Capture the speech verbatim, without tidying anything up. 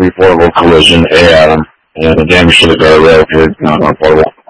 reportable collision, A Adam, and the damage to the guardrail is not reportable.